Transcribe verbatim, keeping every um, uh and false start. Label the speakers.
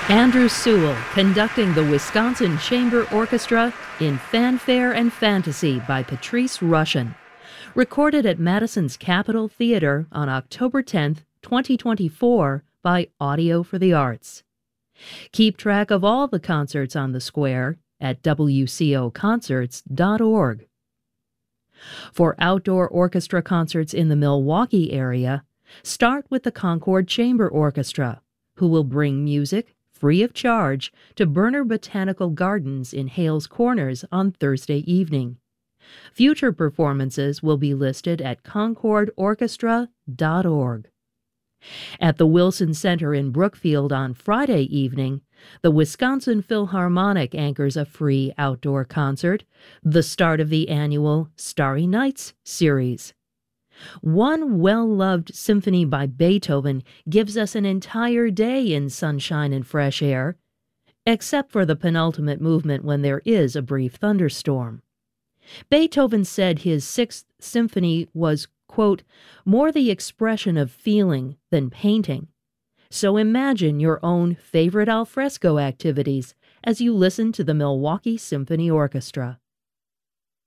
Speaker 1: Andrew Sewell conducting the Wisconsin Chamber Orchestra in Fanfare and Fantasy by Patrice Rushen. Recorded at Madison's Capitol Theater on October tenth, twenty twenty-four by Audio for the Arts. Keep track of all the concerts on the square at w c o concerts dot org. For outdoor orchestra concerts in the Milwaukee area, start with the Concord Chamber Orchestra, who will bring music free of charge to Berner Botanical Gardens in Hales Corners on Thursday evening. Future performances will be listed at concord orchestra dot org. At the Wilson Center in Brookfield on Friday evening, the Wisconsin Philharmonic anchors a free outdoor concert, the start of the annual Starry Nights series. One well-loved symphony by Beethoven gives us an entire day in sunshine and fresh air, except for the penultimate movement when there is a brief thunderstorm. Beethoven said his Sixth Symphony was, quote, more the expression of feeling than painting. So imagine your own favorite alfresco activities as you listen to the Milwaukee Symphony Orchestra.